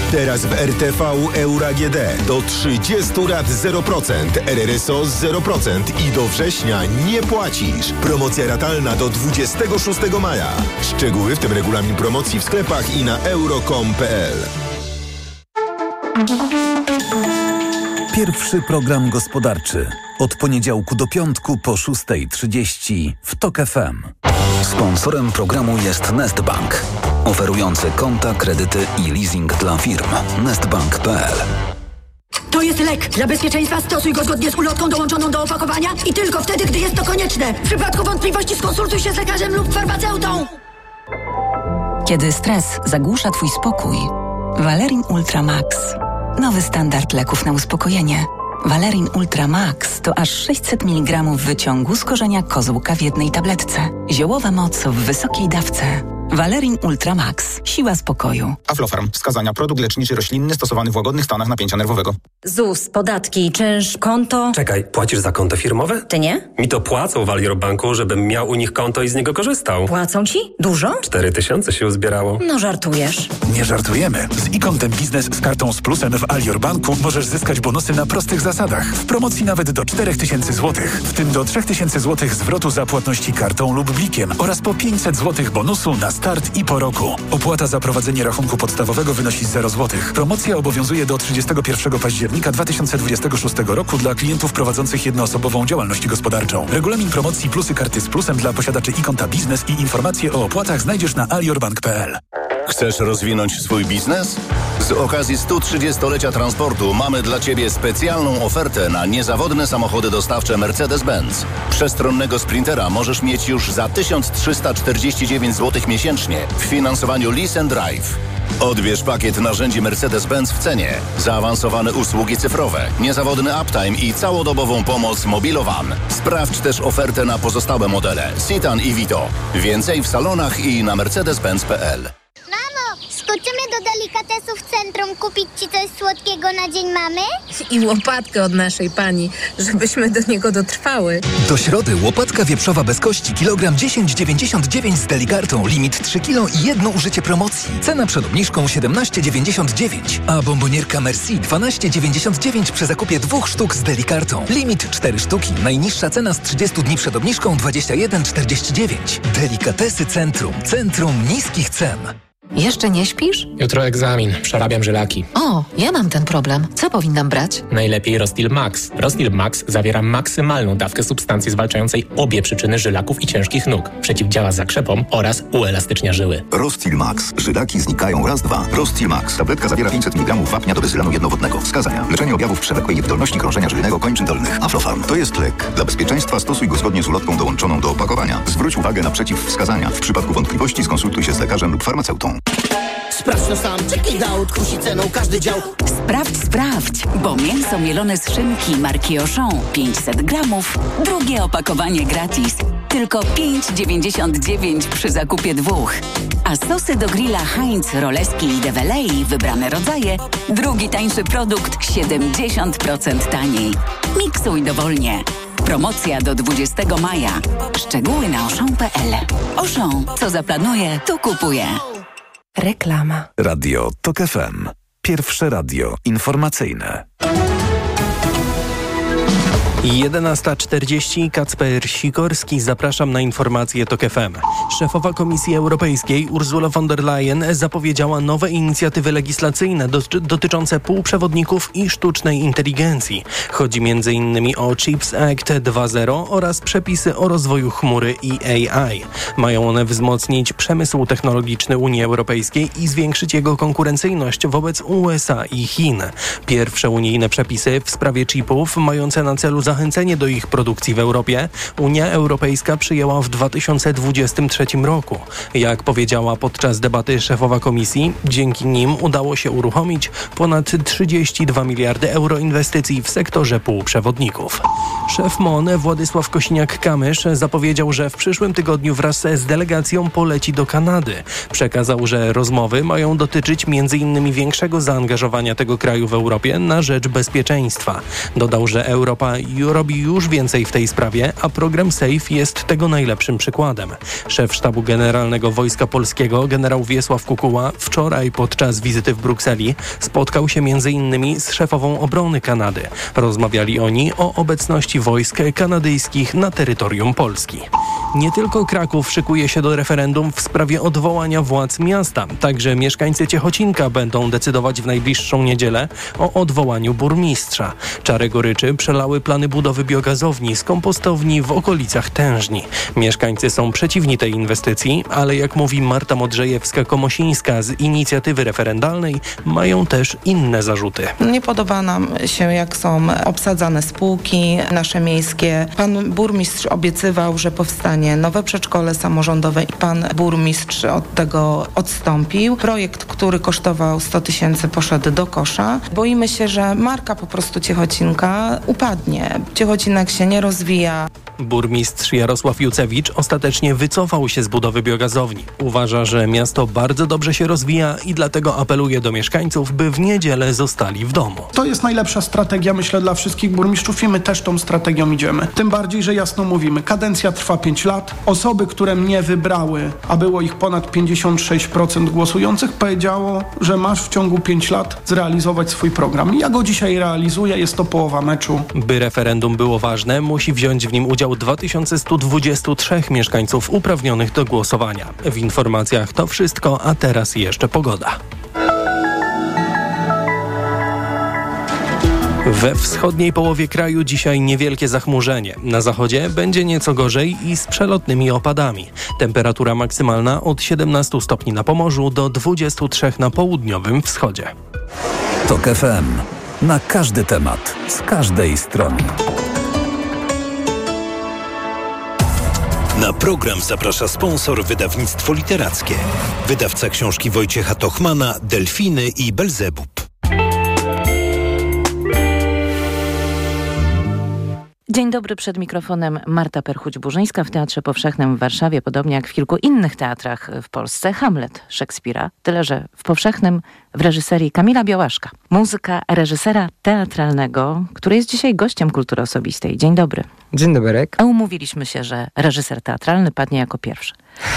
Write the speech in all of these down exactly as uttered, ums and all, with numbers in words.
Teraz w R T V Euro A G D do trzydziestu lat zero procent, R R S O zero procent i do września nie płacisz. Promocja ratalna do dwudziestego szóstego maja. Szczegóły, w tym regulamin promocji w sklepach i na euro kropka com kropka p l. Pierwszy program gospodarczy. Od poniedziałku do piątku po szósta trzydzieści w TOK F M. Sponsorem programu jest Nestbank, oferujący konta, kredyty i leasing dla firm. nestbank kropka p l. To jest lek. Dla bezpieczeństwa stosuj go zgodnie z ulotką dołączoną do opakowania i tylko wtedy, gdy jest to konieczne. W przypadku wątpliwości skonsultuj się z lekarzem lub farmaceutą. Kiedy stres zagłusza Twój spokój, Valerin Ultra Max. Nowy standard leków na uspokojenie. Valerin Ultra Max to aż sześćset miligramów wyciągu z korzenia kozłka w jednej tabletce. Ziołowa moc w wysokiej dawce. Valerin Ultra Max. Siła spokoju. Aflofarm. Wskazania. Produkt leczniczy roślinny stosowany w łagodnych stanach napięcia nerwowego. Z U S, podatki, czynsz, konto... Czekaj, płacisz za konto firmowe? Ty nie? Mi to płacą w Alior Banku, żebym miał u nich konto i z niego korzystał. Płacą ci? Dużo? Cztery tysiące się uzbierało. No żartujesz. Nie żartujemy. Z e-kontem biznes z kartą z plusem w Alior Banku możesz zyskać bonusy na prostych zasadach. W promocji nawet do czterech tysięcy złotych. W tym do trzech tysięcy złotych zwrotu za płatności kartą lub blikiem oraz po pięćset złotych bonusu na start i po roku. Opłata za prowadzenie rachunku podstawowego wynosi zero złotych. Promocja obowiązuje do trzydziestego pierwszego października dwa tysiące dwudziestego szóstego roku dla klientów prowadzących jednoosobową działalność gospodarczą. Regulamin promocji plusy karty z plusem dla posiadaczy e-konta biznes i informacje o opłatach znajdziesz na aliorbank kropka p l. Chcesz rozwinąć swój biznes? Z okazji stu trzydziestolecia transportu mamy dla Ciebie specjalną ofertę na niezawodne samochody dostawcze Mercedes-Benz. Przestronnego Sprintera możesz mieć już za tysiąc trzysta czterdzieści dziewięć złotych miesięcznie w finansowaniu Lease and Drive. Odbierz pakiet narzędzi Mercedes-Benz w cenie, zaawansowane usługi cyfrowe, niezawodny uptime i całodobową pomoc Mobilowan. Sprawdź też ofertę na pozostałe modele Citan i Vito. Więcej w salonach i na mercedes benz kropka p l. Skoczymy do delikatesu w centrum kupić Ci coś słodkiego na Dzień Mamy? I łopatkę od naszej pani, żebyśmy do niego dotrwały. Do środy łopatka wieprzowa bez kości, kilogram dziesięć dziewięćdziesiąt dziewięć z Delikartą, limit trzy kilo i jedno użycie promocji. Cena przed obniżką siedemnaście dziewięćdziesiąt dziewięć, a bombonierka Merci dwanaście dziewięćdziesiąt dziewięć przy zakupie dwóch sztuk z Delikartą. Limit cztery sztuki, najniższa cena z trzydziestu dni przed obniżką dwadzieścia jeden czterdzieści dziewięć. Delikatesy Centrum, centrum niskich cen. Jeszcze nie śpisz? Jutro egzamin. Przerabiam żylaki. O, ja mam ten problem. Co powinnam brać? Najlepiej Rostil Max. Rostil Max zawiera maksymalną dawkę substancji zwalczającej obie przyczyny żylaków i ciężkich nóg. Przeciwdziała zakrzepom oraz uelastycznia żyły. Rostil Max. Żylaki znikają raz, dwa. Rostil Max. Tabletka zawiera pięćset miligramów wapnia do bezylanu jednowodnego. Wskazania. Leczenie objawów przewlekłej niewydolności krążenia żyjnego kończyn dolnych. Aflofarm. To jest lek. Dla bezpieczeństwa stosuj go zgodnie z ulotką dołączoną do opakowania. Zwróć uwagę na przeciwwskazania. W przypadku wątpliwości skonsultuj się z lekarzem lub farmaceutą. Sprawdź to sam, check it out, kusi ceną każdy dział. Sprawdź, sprawdź, bo mięso mielone z szynki marki Auchan pięćset gramów, drugie opakowanie gratis. Tylko pięć dziewięćdziesiąt dziewięć przy zakupie dwóch. A sosy do grilla Heinz, Roleski i Develei, wybrane rodzaje, drugi tańszy produkt siedemdziesiąt procent taniej. Miksuj dowolnie. Promocja do dwudziestego maja. Szczegóły na auchan kropka p l. Auchan, co zaplanuje, to kupuje. Reklama. Radio TOK F M. Pierwsze radio informacyjne. jedenasta czterdzieści, Kacper Sikorski, zapraszam na informacje TOK F M. Szefowa Komisji Europejskiej Ursula von der Leyen zapowiedziała nowe inicjatywy legislacyjne dotyczące półprzewodników i sztucznej inteligencji. Chodzi między innymi o Chips Act dwa zero oraz przepisy o rozwoju chmury i A I. Mają one wzmocnić przemysł technologiczny Unii Europejskiej i zwiększyć jego konkurencyjność wobec U S A i Chin. Pierwsze unijne przepisy w sprawie chipów mające na celu zachęcenie do ich produkcji w Europie Unia Europejska przyjęła w dwa tysiące dwudziestym trzecim roku. Jak powiedziała podczas debaty szefowa komisji, dzięki nim udało się uruchomić ponad trzydzieści dwa miliardy euro inwestycji w sektorze półprzewodników. Szef M O N Władysław Kosiniak-Kamysz zapowiedział, że w przyszłym tygodniu wraz z delegacją poleci do Kanady. Przekazał, że rozmowy mają dotyczyć między innymi większego zaangażowania tego kraju w Europie na rzecz bezpieczeństwa. Dodał, że Europa robi już więcej w tej sprawie, a program SAFE jest tego najlepszym przykładem. Szef Sztabu Generalnego Wojska Polskiego, generał Wiesław Kukuła, wczoraj podczas wizyty w Brukseli spotkał się między innymi z szefową obrony Kanady. Rozmawiali oni o obecności wojsk kanadyjskich na terytorium Polski. Nie tylko Kraków szykuje się do referendum w sprawie odwołania władz miasta. Także mieszkańcy Ciechocinka będą decydować w najbliższą niedzielę o odwołaniu burmistrza. Czarę goryczy przelały plany budowy biogazowni z kompostowni w okolicach Tężni. Mieszkańcy są przeciwni tej inwestycji, ale jak mówi Marta Modrzejewska-Komosińska z inicjatywy referendalnej, mają też inne zarzuty. Nie podoba nam się, jak są obsadzane spółki nasze miejskie. Pan burmistrz obiecywał, że powstanie nowe przedszkole samorządowe i pan burmistrz od tego odstąpił. Projekt, który kosztował sto tysięcy, poszedł do kosza. Boimy się, że marka po prostu Ciechocinka upadnie. Ciechocinek się nie rozwija. Burmistrz Jarosław Jucewicz ostatecznie wycofał się z budowy biogazowni. Uważa, że miasto bardzo dobrze się rozwija i dlatego apeluje do mieszkańców, by w niedzielę zostali w domu. To jest najlepsza strategia, myślę, dla wszystkich burmistrzów i my też tą strategią idziemy. Tym bardziej, że jasno mówimy, kadencja trwa pięć lat. Osoby, które mnie wybrały, a było ich ponad pięćdziesiąt sześć procent głosujących, powiedziało, że masz w ciągu pięć lat zrealizować swój program. Ja go dzisiaj realizuję, jest to połowa meczu. By referendum było ważne, musi wziąć w nim udział dwa tysiące sto dwadzieścia trzy mieszkańców uprawnionych do głosowania. W informacjach to wszystko, a teraz jeszcze pogoda. We wschodniej połowie kraju dzisiaj niewielkie zachmurzenie. Na zachodzie będzie nieco gorzej i z przelotnymi opadami. Temperatura maksymalna od siedemnastu stopni na Pomorzu do dwudziestu trzech na południowym wschodzie. TOK F M. Na każdy temat, z każdej strony. Na program zaprasza sponsor wydawnictwo literackie. Wydawca książki Wojciecha Tochmana, Delfiny i Belzebub. Dzień dobry, przed mikrofonem Marta Perchuć-Burzyńska. W Teatrze Powszechnym w Warszawie, podobnie jak w kilku innych teatrach w Polsce, Hamlet Szekspira. Tyle, że w Powszechnym w reżyserii Kamila Białaszka. Muzyka reżysera teatralnego, który jest dzisiaj gościem Kultury Osobistej. Dzień dobry. Dzień dobry. A umówiliśmy się, że reżyser teatralny padnie jako pierwszy.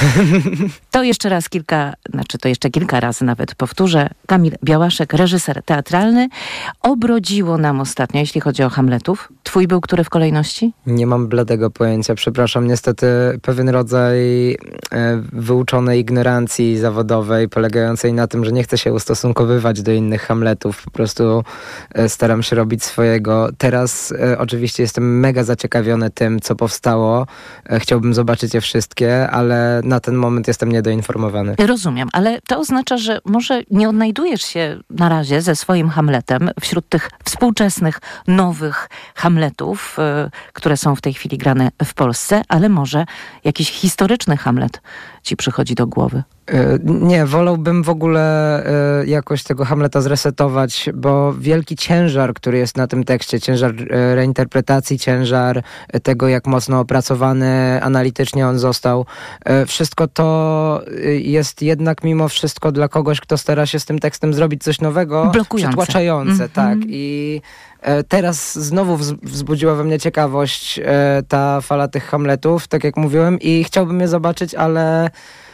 To jeszcze raz kilka, znaczy to jeszcze kilka razy nawet powtórzę. Kamil Białaszek, reżyser teatralny. Obrodziło nam ostatnio, jeśli chodzi o Hamletów. Twój był który w kolejności? Nie mam bladego pojęcia, przepraszam. Niestety pewien rodzaj e, wyuczonej ignorancji zawodowej, polegającej na tym, że nie chcę się ustosunkowywać do innych Hamletów. Po prostu e, staram się robić swojego. Teraz e, oczywiście jestem mega zaciekawiony tym, co powstało. E, chciałbym zobaczyć je wszystkie, ale na ten moment jestem niedoinformowany. Rozumiem, ale to oznacza, że może nie odnajdujesz się na razie ze swoim Hamletem wśród tych współczesnych, nowych Hamletów, y, które są w tej chwili grane w Polsce, ale może jakiś historyczny Hamlet ci przychodzi do głowy. Nie, wolałbym w ogóle y, jakoś tego Hamleta zresetować, bo wielki ciężar, który jest na tym tekście, ciężar y, reinterpretacji, ciężar y, tego, jak mocno opracowany analitycznie on został, y, wszystko to y, jest jednak mimo wszystko dla kogoś, kto stara się z tym tekstem zrobić coś nowego, przytłaczające, mm-hmm. tak. I y, teraz znowu wz- wzbudziła we mnie ciekawość y, ta fala tych Hamletów, tak jak mówiłem, i chciałbym je zobaczyć, ale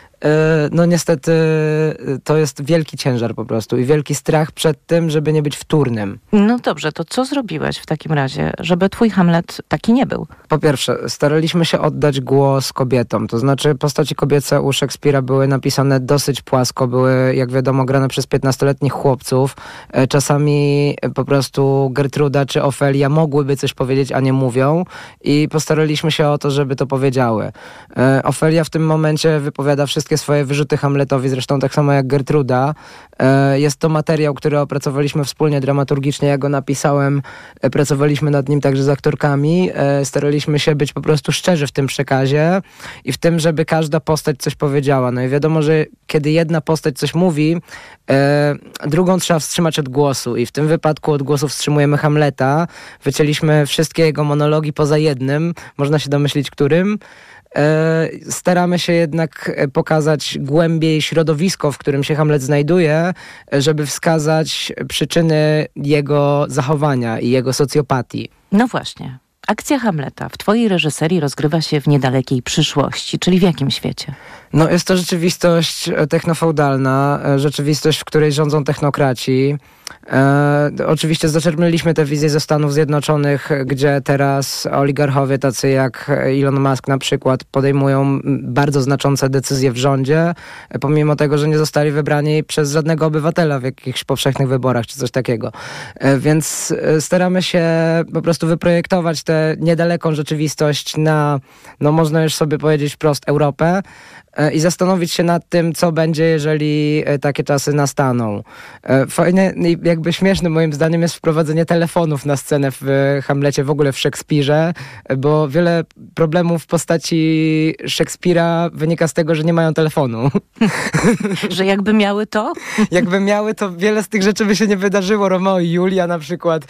no niestety to jest wielki ciężar po prostu i wielki strach przed tym, żeby nie być wtórnym. No dobrze, to co zrobiłeś w takim razie, żeby twój Hamlet taki nie był? Po pierwsze, staraliśmy się oddać głos kobietom, to znaczy postaci kobiece u Szekspira były napisane dosyć płasko, były jak wiadomo grane przez piętnastoletnich chłopców. Czasami po prostu Gertruda czy Ofelia mogłyby coś powiedzieć, a nie mówią i postaraliśmy się o to, żeby to powiedziały. Ofelia w tym momencie wypowiada wszystkie swoje wyrzuty Hamletowi, zresztą tak samo jak Gertruda. Jest to materiał, który opracowaliśmy wspólnie dramaturgicznie, ja go napisałem, pracowaliśmy nad nim także z aktorkami, staraliśmy się być po prostu szczerzy w tym przekazie i w tym, żeby każda postać coś powiedziała. No i wiadomo, że kiedy jedna postać coś mówi, drugą trzeba wstrzymać od głosu i w tym wypadku od głosu wstrzymujemy Hamleta. Wycięliśmy wszystkie jego monologi poza jednym, można się domyślić którym. Staramy się jednak pokazać głębiej środowisko, w którym się Hamlet znajduje, żeby wskazać przyczyny jego zachowania i jego socjopatii. No właśnie. akcja Hamleta w twojej reżyserii rozgrywa się w niedalekiej przyszłości, czyli w jakim świecie? No jest to rzeczywistość technofeudalna, rzeczywistość, w której rządzą technokraci. E, oczywiście zaczerpnęliśmy tę wizję ze Stanów Zjednoczonych, gdzie teraz oligarchowie tacy jak Elon Musk na przykład podejmują bardzo znaczące decyzje w rządzie, pomimo tego, że nie zostali wybrani przez żadnego obywatela w jakichś powszechnych wyborach czy coś takiego. E, więc staramy się po prostu wyprojektować tę niedaleką rzeczywistość na, no można już sobie powiedzieć wprost, Europę i zastanowić się nad tym, co będzie, jeżeli takie czasy nastaną. Fajne i jakby śmieszne moim zdaniem jest wprowadzenie telefonów na scenę w Hamlecie, w ogóle w Szekspirze, bo wiele problemów w postaci Szekspira wynika z tego, że nie mają telefonu. Że jakby miały to? Jakby miały, to wiele z tych rzeczy by się nie wydarzyło. Romeo i Julia na przykład.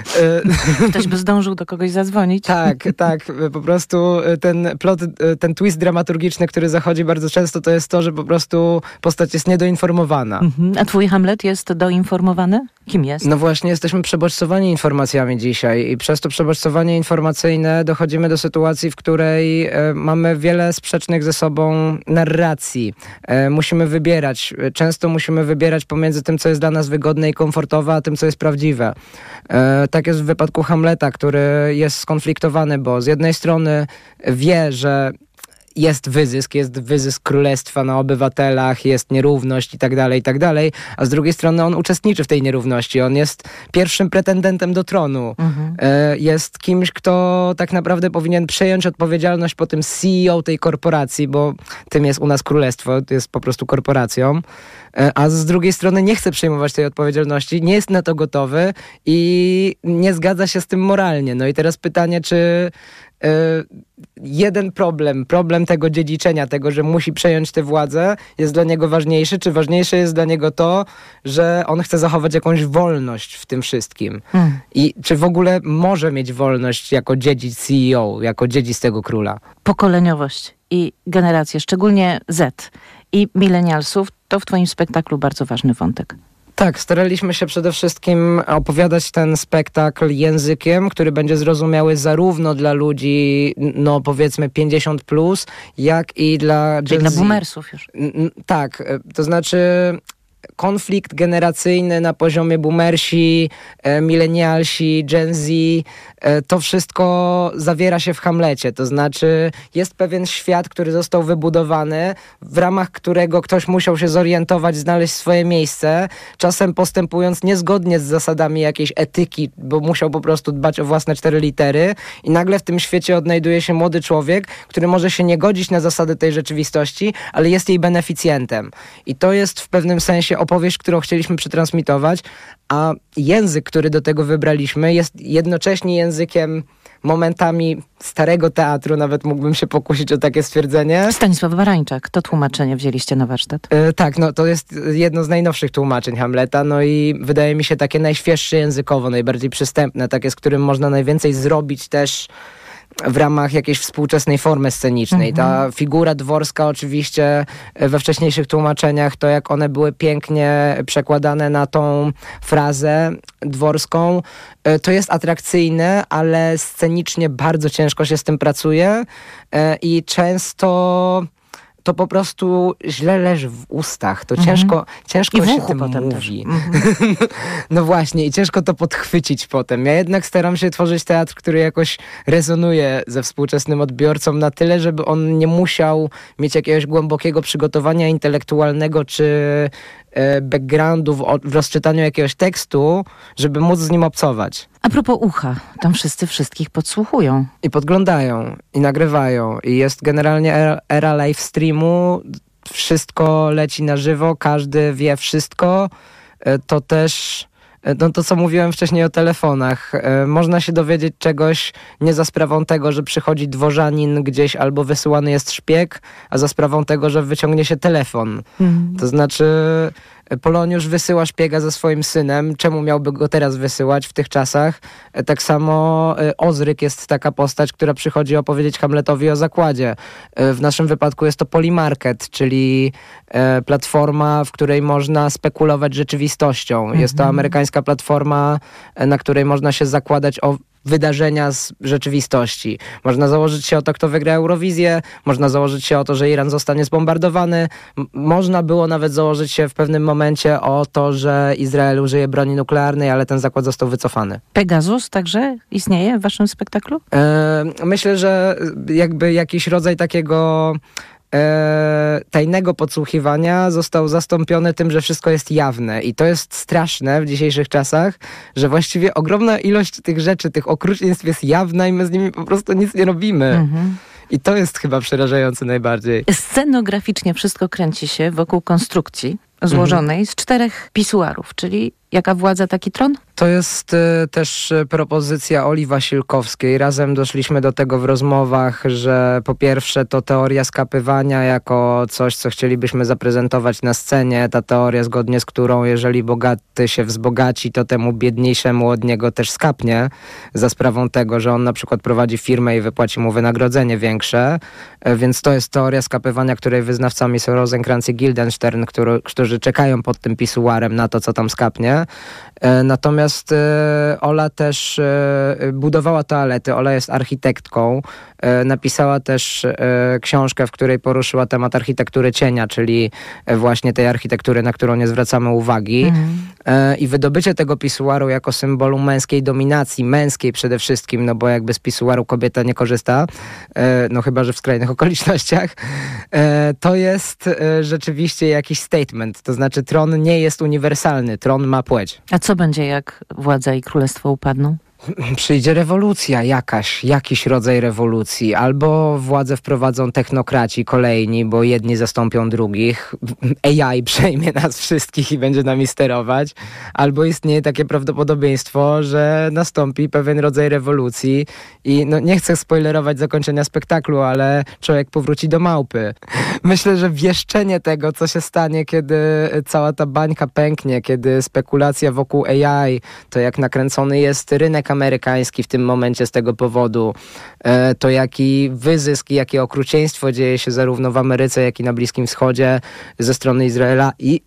Ktoś by zdążył do kogoś zadzwonić. Tak, tak. Po prostu ten plot, ten twist dramaturgiczny, który zachodzi bardzo często, to jest to, że po prostu postać jest niedoinformowana. Mhm. A twój Hamlet jest doinformowany? Kim jest? No właśnie, jesteśmy przebodźcowani informacjami dzisiaj i przez to przebodźcowanie informacyjne dochodzimy do sytuacji, w której e, mamy wiele sprzecznych ze sobą narracji. E, musimy wybierać. Często musimy wybierać pomiędzy tym, co jest dla nas wygodne i komfortowe, a tym, co jest prawdziwe. E, tak jest w wypadku Hamleta, który jest skonfliktowany, bo z jednej strony wie, że jest wyzysk, jest wyzysk królestwa na obywatelach, jest nierówność i tak dalej, i tak dalej, a z drugiej strony on uczestniczy w tej nierówności. On jest pierwszym pretendentem do tronu. Mhm. Jest kimś, kto tak naprawdę powinien przejąć odpowiedzialność po tym C E O tej korporacji, bo tym jest u nas królestwo, jest po prostu korporacją, a z drugiej strony nie chce przejmować tej odpowiedzialności, nie jest na to gotowy i nie zgadza się z tym moralnie. No i teraz pytanie, czy jeden problem, problem tego dziedziczenia, tego, że musi przejąć tę władzę, jest dla niego ważniejszy, czy ważniejsze jest dla niego to, że on chce zachować jakąś wolność w tym wszystkim. Hmm. I czy w ogóle może mieć wolność jako dziedzic C E O, jako dziedzic tego króla? Pokoleniowość i generacje, szczególnie Z i milenialsów, to w twoim spektaklu bardzo ważny wątek. Tak, staraliśmy się przede wszystkim opowiadać ten spektakl językiem, który będzie zrozumiały zarówno dla ludzi, no powiedzmy pięćdziesiąt plus, jak i dla Czyli dla boomersów już. Tak, to znaczy konflikt generacyjny na poziomie boomersi, e, milenialsi, Gen Z, e, to wszystko zawiera się w Hamlecie. To znaczy jest pewien świat, który został wybudowany, w ramach którego ktoś musiał się zorientować, znaleźć swoje miejsce, czasem postępując niezgodnie z zasadami jakiejś etyki, bo musiał po prostu dbać o własne cztery litery i nagle w tym świecie odnajduje się młody człowiek, który może się nie godzić na zasady tej rzeczywistości, ale jest jej beneficjentem. I to jest w pewnym sensie opowieść, którą chcieliśmy przetransmitować, a język, który do tego wybraliśmy, jest jednocześnie językiem momentami starego teatru, nawet mógłbym się pokusić o takie stwierdzenie. Stanisław Barańczak, to tłumaczenie wzięliście na warsztat? Yy, tak, no to jest jedno z najnowszych tłumaczeń Hamleta, no i wydaje mi się takie najświeższe językowo, najbardziej przystępne, takie, z którym można najwięcej zrobić też w ramach jakiejś współczesnej formy scenicznej. Mhm. Ta figura dworska oczywiście we wcześniejszych tłumaczeniach, to jak one były pięknie przekładane na tą frazę dworską, to jest atrakcyjne, ale scenicznie bardzo ciężko się z tym pracuje i często to po prostu źle leży w ustach. To mhm. ciężko, ciężko I w się uchu tym potem mówi. Mhm. No właśnie, i ciężko to podchwycić potem. Ja jednak staram się tworzyć teatr, który jakoś rezonuje ze współczesnym odbiorcą na tyle, żeby on nie musiał mieć jakiegoś głębokiego przygotowania intelektualnego czy backgroundu w, w rozczytaniu jakiegoś tekstu, żeby móc z nim obcować. A propos ucha, tam wszyscy wszystkich podsłuchują. I podglądają, i nagrywają. I jest generalnie era, era live streamu, wszystko leci na żywo, każdy wie wszystko. To też, no to co mówiłem wcześniej o telefonach. Można się dowiedzieć czegoś nie za sprawą tego, że przychodzi dworzanin gdzieś albo wysyłany jest szpieg, a za sprawą tego, że wyciągnie się telefon. Mhm. To znaczy Poloniusz wysyła szpiega ze swoim synem. Czemu miałby go teraz wysyłać w tych czasach? Tak samo Ozryk jest taka postać, która przychodzi opowiedzieć Hamletowi o zakładzie. W naszym wypadku jest to Polymarket, czyli platforma, w której można spekulować rzeczywistością. Mhm. Jest to amerykańska platforma, na której można się zakładać o wydarzenia z rzeczywistości. Można założyć się o to, kto wygra Eurowizję, można założyć się o to, że Iran zostanie zbombardowany, M- można było nawet założyć się w pewnym momencie o to, że Izrael użyje broni nuklearnej, ale ten zakład został wycofany. Pegasus także istnieje w waszym spektaklu? E, myślę, że jakby jakiś rodzaj takiego E, tajnego podsłuchiwania został zastąpiony tym, że wszystko jest jawne i to jest straszne w dzisiejszych czasach, że właściwie ogromna ilość tych rzeczy, tych okrucieństw jest jawna i my z nimi po prostu nic nie robimy. Mhm. I to jest chyba przerażające najbardziej. Scenograficznie wszystko kręci się wokół konstrukcji złożonej mhm. z czterech pisuarów, czyli jaka władza, taki tron? To jest y, też propozycja Oli Wasilkowskiej. Razem doszliśmy do tego w rozmowach, że po pierwsze to teoria skapywania jako coś, co chcielibyśmy zaprezentować na scenie. Ta teoria, zgodnie z którą jeżeli bogaty się wzbogaci, to temu biedniejszemu od niego też skapnie, za sprawą tego, że on na przykład prowadzi firmę i wypłaci mu wynagrodzenie większe. Y, więc to jest teoria skapywania, której wyznawcami są Rosenkrantz i Guildenstern, który, którzy czekają pod tym pisuarem na to, co tam skapnie. Natomiast Ola też budowała toalety. Ola jest architektką. Napisała też książkę, w której poruszyła temat architektury cienia, czyli właśnie tej architektury, na którą nie zwracamy uwagi. Mhm. I wydobycie tego pisuaru jako symbolu męskiej dominacji, męskiej przede wszystkim, no bo jakby z pisuaru kobieta nie korzysta, no chyba, że w skrajnych okolicznościach, to jest rzeczywiście jakiś statement. To znaczy tron nie jest uniwersalny, tron ma płeć. A co będzie, jak władza i królestwo upadną? Przyjdzie rewolucja jakaś, jakiś rodzaj rewolucji. Albo władzę wprowadzą technokraci kolejni, bo jedni zastąpią drugich. A I przejmie nas wszystkich i będzie nami sterować. Albo istnieje takie prawdopodobieństwo, że nastąpi pewien rodzaj rewolucji i no nie chcę spoilerować zakończenia spektaklu, ale człowiek powróci do małpy. Myślę, że wieszczenie tego, co się stanie, kiedy cała ta bańka pęknie, kiedy spekulacja wokół A I, to jak nakręcony jest rynek amerykański w tym momencie z tego powodu, to jaki wyzysk i jakie okrucieństwo dzieje się zarówno w Ameryce, jak i na Bliskim Wschodzie ze strony Izraela i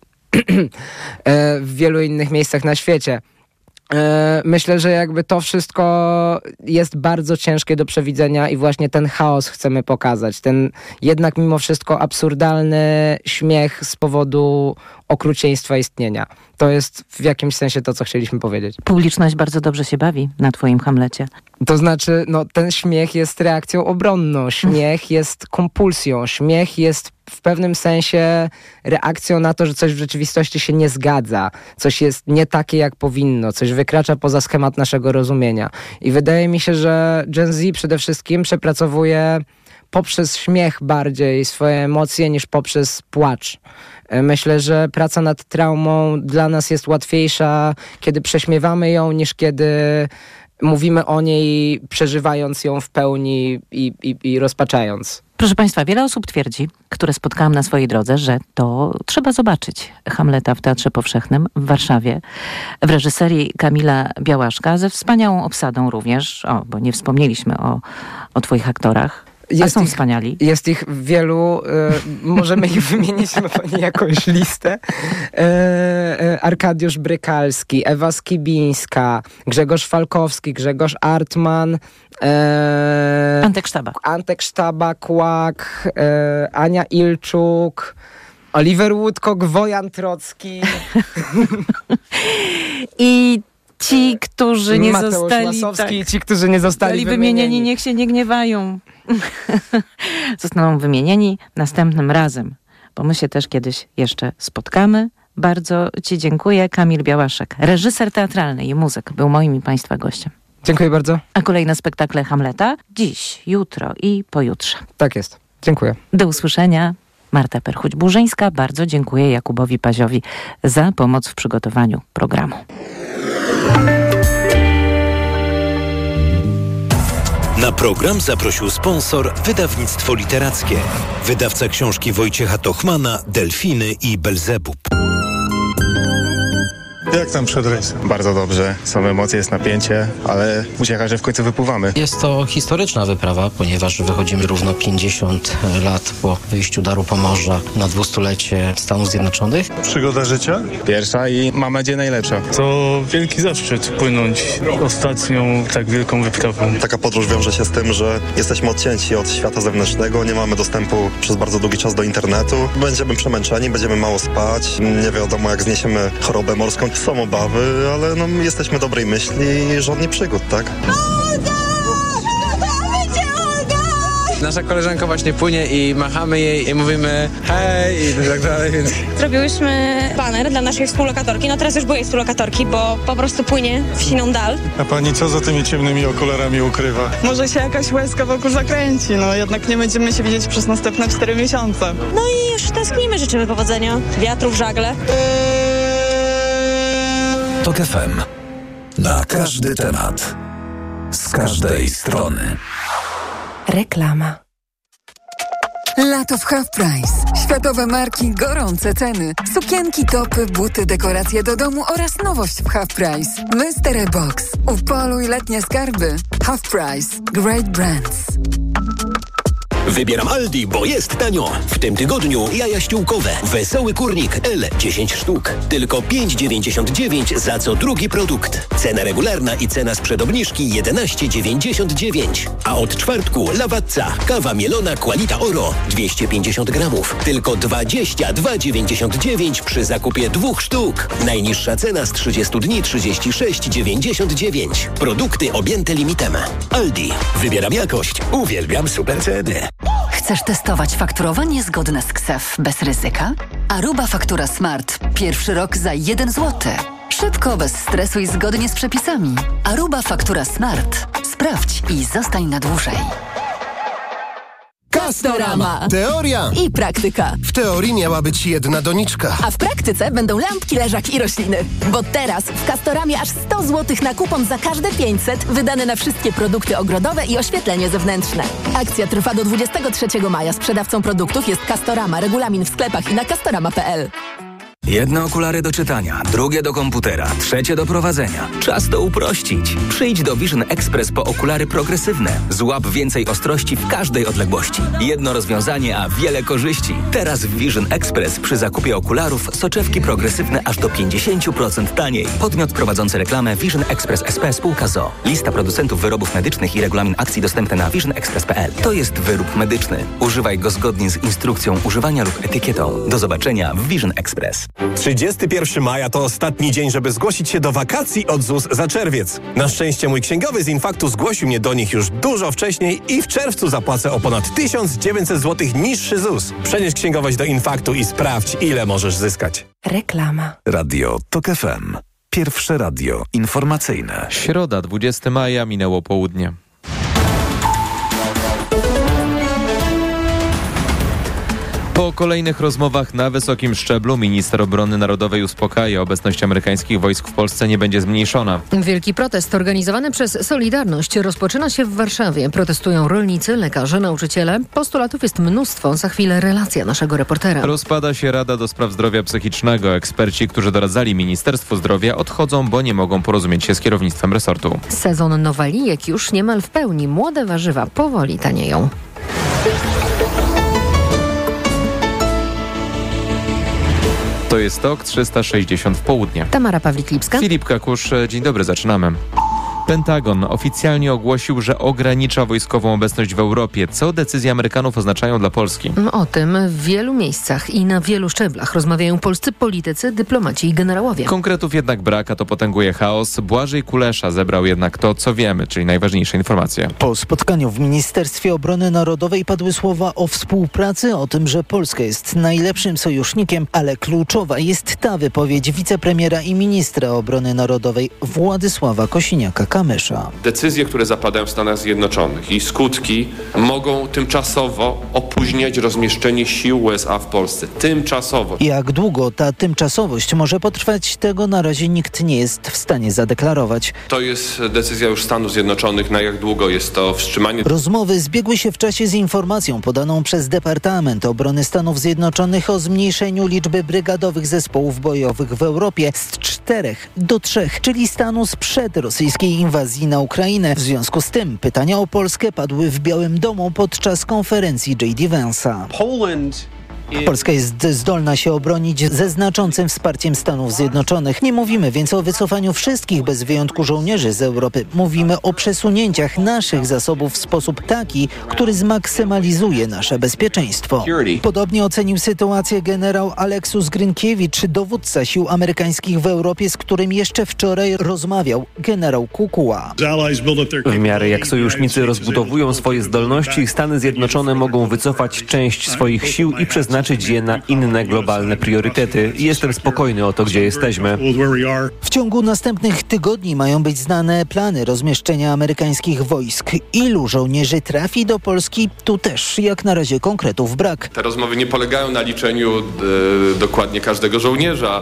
w wielu innych miejscach na świecie. Myślę, że jakby to wszystko jest bardzo ciężkie do przewidzenia i właśnie ten chaos chcemy pokazać. Ten jednak mimo wszystko absurdalny śmiech z powodu okrucieństwa istnienia. To jest w jakimś sensie to, co chcieliśmy powiedzieć. Publiczność bardzo dobrze się bawi na twoim Hamlecie. To znaczy, no ten śmiech jest reakcją obronną, śmiech jest kompulsją, śmiech jest w pewnym sensie reakcją na to, że coś w rzeczywistości się nie zgadza, coś jest nie takie, jak powinno, coś wykracza poza schemat naszego rozumienia. I wydaje mi się, że Gen Z przede wszystkim przepracowuje poprzez śmiech bardziej swoje emocje niż poprzez płacz. Myślę, że praca nad traumą dla nas jest łatwiejsza, kiedy prześmiewamy ją, niż kiedy mówimy o niej, przeżywając ją w pełni i, i, i rozpaczając. Proszę Państwa, wiele osób twierdzi, które spotkałam na swojej drodze, że to trzeba zobaczyć Hamleta w Teatrze Powszechnym w Warszawie w reżyserii Kamila Białaszka ze wspaniałą obsadą również, o, bo nie wspomnieliśmy o, o twoich aktorach. Jest są ich, wspaniali. Jest ich wielu, y, możemy ich wymienić, ma pani jakąś listę. Y, y, Arkadiusz Brykalski, Ewa Skibińska, Grzegorz Falkowski, Grzegorz Artman, y, Antek Sztaba. Antek Sztaba, Kłak, y, Ania Ilczuk, Oliver Woodcock, Wojan Trocki. I ci, którzy nie Mateusz zostali... Masowski, tak, ci, którzy nie zostali wymienieni, wymienieni, niech się nie gniewają. Zostaną wymienieni następnym razem, bo my się też kiedyś jeszcze spotkamy. Bardzo ci dziękuję. Kamil Białaszek, reżyser teatralny i muzyk, był moim i Państwa gościem. Dziękuję bardzo. A kolejne spektakle Hamleta dziś, jutro i pojutrze. Tak jest. Dziękuję. Do usłyszenia. Marta Perchuć-Burzyńska. Bardzo dziękuję Jakubowi Paziowi za pomoc w przygotowaniu programu. Na program zaprosił sponsor Wydawnictwo Literackie. Wydawca książki Wojciecha Tochmana, Delfiny i Belzebub. Jak tam przed rejsem? Bardzo dobrze. Są emocje, jest napięcie, ale ucieka, że w końcu wypływamy. Jest to historyczna wyprawa, ponieważ wychodzimy równo pięćdziesiąt lat po wyjściu Daru Pomorza na dwustulecie Stanów Zjednoczonych. Przygoda życia? Pierwsza i mam nadzieję najlepsza. To wielki zaszczyt płynąć ostatnią tak wielką wyprawą. Taka podróż wiąże się z tym, że jesteśmy odcięci od świata zewnętrznego, nie mamy dostępu przez bardzo długi czas do internetu. Będziemy przemęczeni, będziemy mało spać, nie wiadomo jak zniesiemy chorobę morską. Są obawy, ale no, jesteśmy dobrej myśli i żadnych przygód, tak? Nasza koleżanka właśnie płynie i machamy jej i mówimy hej i tak dalej. Więc... Zrobiłyśmy baner dla naszej współlokatorki, no teraz już byłej współlokatorki, bo po prostu płynie w siną dal. A pani co za tymi ciemnymi okularami ukrywa? Może się jakaś łezka wokół zakręci, no jednak nie będziemy się widzieć przez następne cztery miesiące. No i już tęsknimy, życzymy powodzenia, wiatru w żagle. Tok F M. Na każdy temat. Z każdej strony. Reklama. Lato w Half Price. Światowe marki, gorące ceny. Sukienki, topy, buty, dekoracje do domu oraz nowość w Half Price. Mystery Box. Upoluj letnie skarby. Half Price. Great Brands. Wybieram Aldi, bo jest tanio. W tym tygodniu jaja ściółkowe. Wesoły kurnik L dziesięć sztuk. Tylko pięć dziewięćdziesiąt dziewięć za co drugi produkt. Cena regularna i cena sprzed obniżki jedenaście dziewięćdziesiąt dziewięć. A od czwartku Lawazza. Kawa mielona Qualita Oro dwieście pięćdziesiąt gramów. Tylko dwadzieścia dwa dziewięćdziesiąt dziewięć przy zakupie dwóch sztuk. Najniższa cena z trzydziestu dni trzydzieści sześć dziewięćdziesiąt dziewięć. Produkty objęte limitem. Aldi. Wybieram jakość. Uwielbiam super ceny. Chcesz testować fakturowanie zgodne z K S E F bez ryzyka? Aruba Faktura Smart. Pierwszy rok za jeden złoty. Szybko, bez stresu i zgodnie z przepisami. Aruba Faktura Smart. Sprawdź i zostań na dłużej. Castorama. Teoria i praktyka. W teorii miała być jedna doniczka. A w praktyce będą lampki, leżaki i rośliny. Bo teraz w Castoramie aż sto złotych na kupon za każde pięćset wydane na wszystkie produkty ogrodowe i oświetlenie zewnętrzne. Akcja trwa do dwudziestego trzeciego maja. Sprzedawcą produktów jest Castorama. Regulamin w sklepach i na castorama kropka p l. Jedne okulary do czytania, drugie do komputera, trzecie do prowadzenia. Czas to uprościć. Przyjdź do Vision Express po okulary progresywne. Złap więcej ostrości w każdej odległości. Jedno rozwiązanie, a wiele korzyści. Teraz w Vision Express przy zakupie okularów soczewki progresywne aż do pięćdziesiąt procent taniej. Podmiot prowadzący reklamę Vision Express S P Spółka z o o. Lista producentów wyrobów medycznych i regulamin akcji dostępny na vision express kropka p l. To jest wyrób medyczny. Używaj go zgodnie z instrukcją używania lub etykietą. Do zobaczenia w Vision Express. trzydziestego pierwszego maja to ostatni dzień, żeby zgłosić się do wakacji od Z U S za czerwiec. Na szczęście mój księgowy z Infaktu zgłosił mnie do nich już dużo wcześniej i w czerwcu zapłacę o ponad tysiąc dziewięćset złotych niższy Z U S. Przenieś księgowość do Infaktu i sprawdź, ile możesz zyskać. Reklama. Radio Tok F M. Pierwsze radio informacyjne. Środa, dwudziestego maja, minęło południe. Po kolejnych rozmowach na wysokim szczeblu minister obrony narodowej uspokaja, obecność amerykańskich wojsk w Polsce nie będzie zmniejszona. Wielki protest organizowany przez Solidarność rozpoczyna się w Warszawie. Protestują rolnicy, lekarze, nauczyciele. Postulatów jest mnóstwo. Za chwilę relacja naszego reportera. Rozpada się Rada do Spraw Zdrowia Psychicznego. Eksperci, którzy doradzali Ministerstwu Zdrowia, odchodzą, bo nie mogą porozumieć się z kierownictwem resortu. Sezon nowalijek już niemal w pełni. Młode warzywa powoli tanieją. To jest Tok trzysta sześćdziesiąt w południe. Tamara Pawlik-Lipska. Filip Kakusz. Dzień dobry, zaczynamy. Pentagon oficjalnie ogłosił, że ogranicza wojskową obecność w Europie. Co decyzje Amerykanów oznaczają dla Polski? O tym w wielu miejscach i na wielu szczeblach rozmawiają polscy politycy, dyplomaci i generałowie. Konkretów jednak brak, a to potęguje chaos. Błażej Kulesza zebrał jednak to, co wiemy, czyli najważniejsze informacje. Po spotkaniu w Ministerstwie Obrony Narodowej padły słowa o współpracy, o tym, że Polska jest najlepszym sojusznikiem, ale kluczowa jest ta wypowiedź wicepremiera i ministra obrony narodowej Władysława Kosiniaka-Kamysza. Kamysza. Decyzje, które zapadają w Stanach Zjednoczonych i skutki mogą tymczasowo opóźniać rozmieszczenie sił U S A w Polsce. Tymczasowo. Jak długo ta tymczasowość może potrwać, tego na razie nikt nie jest w stanie zadeklarować. To jest decyzja już Stanów Zjednoczonych, na jak długo jest to wstrzymanie. Rozmowy zbiegły się w czasie z informacją podaną przez Departament Obrony Stanów Zjednoczonych o zmniejszeniu liczby brygadowych zespołów bojowych w Europie z czterech do trzech, czyli stanu sprzed rosyjskiej inwazji na Ukrainę. W związku z tym pytania o Polskę padły w Białym Domu podczas konferencji J D Vance'a. Polska jest zdolna się obronić ze znaczącym wsparciem Stanów Zjednoczonych. Nie mówimy więc o wycofaniu wszystkich bez wyjątku żołnierzy z Europy. Mówimy o przesunięciach naszych zasobów w sposób taki, który zmaksymalizuje nasze bezpieczeństwo. Podobnie ocenił sytuację generał Aleksus Grynkiewicz, dowódca sił amerykańskich w Europie, z którym jeszcze wczoraj rozmawiał generał Kukuła. W miarę jak sojusznicy rozbudowują swoje zdolności, Stany Zjednoczone mogą wycofać część swoich sił i przeznaczyć je na inne globalne priorytety. Jestem spokojny o to, gdzie jesteśmy. W ciągu następnych tygodni mają być znane plany rozmieszczenia amerykańskich wojsk. Ilu żołnierzy trafi do Polski? Tu też jak na razie konkretów brak. Te rozmowy nie polegają na liczeniu e, dokładnie każdego żołnierza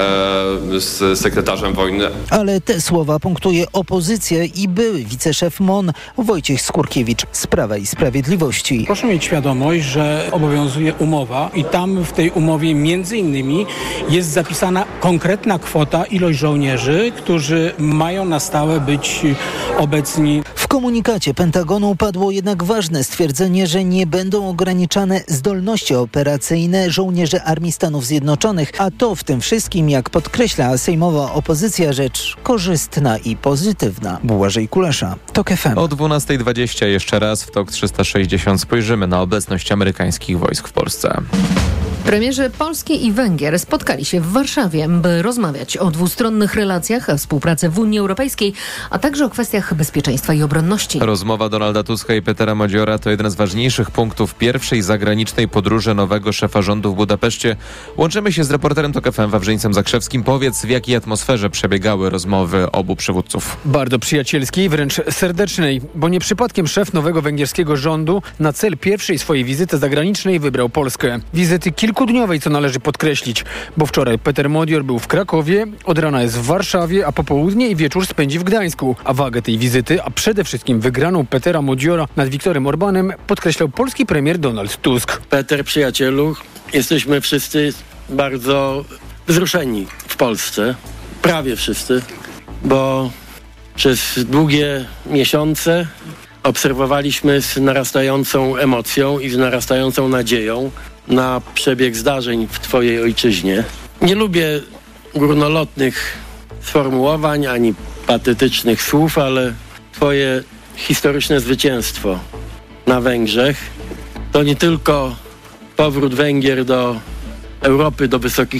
e, z sekretarzem wojny. Ale te słowa punktuje opozycja i były wiceszef M O N Wojciech Skurkiewicz z Prawa i Sprawiedliwości. Proszę mieć świadomość, że obowiązuje umowa i tam w tej umowie między innymi jest zapisana konkretna kwota, ilość żołnierzy, którzy mają na stałe być obecni. W komunikacie Pentagonu padło jednak ważne stwierdzenie, że nie będą ograniczane zdolności operacyjne żołnierzy Armii Stanów Zjednoczonych, a to w tym wszystkim, jak podkreśla sejmowa opozycja, rzecz korzystna i pozytywna. Błażej Kulesza, TOK F M. O dwunasta dwadzieścia jeszcze raz w TOK trzysta sześćdziesiąt spojrzymy na obecność amerykańskich wojsk w Polsce. Premierzy Polski i Węgier spotkali się w Warszawie, by rozmawiać o dwustronnych relacjach, współpracy w Unii Europejskiej, a także o kwestiach bezpieczeństwa i obronności. Rozmowa Donalda Tuska i Petera Modziora to jeden z ważniejszych punktów pierwszej zagranicznej podróży nowego szefa rządu w Budapeszcie. Łączymy się z reporterem TOK F M Wawrzyńcem Zakrzewskim. Powiedz, w jakiej atmosferze przebiegały rozmowy obu przywódców? Bardzo przyjacielskiej, wręcz serdecznej, bo nie przypadkiem szef nowego węgierskiego rządu na cel pierwszej swojej wizyty zagranicznej wybrał Polskę. Wizyty kilkudniowej, co należy podkreślić, bo wczoraj Peter Modior był w Krakowie, od rana jest w Warszawie, a popołudnie i wieczór spędzi w Gdańsku. A wagę tej wizyty, a przede wszystkim wygraną Petera Modiora nad Viktorem Orbanem podkreślał polski premier Donald Tusk. Peter, przyjacielu, jesteśmy wszyscy bardzo wzruszeni w Polsce, prawie wszyscy, bo przez długie miesiące obserwowaliśmy z narastającą emocją i z narastającą nadzieją na przebieg zdarzeń w Twojej ojczyźnie. Nie lubię górnolotnych sformułowań ani patetycznych słów, ale Twoje historyczne zwycięstwo na Węgrzech to nie tylko powrót Węgier do Europy, do wysokich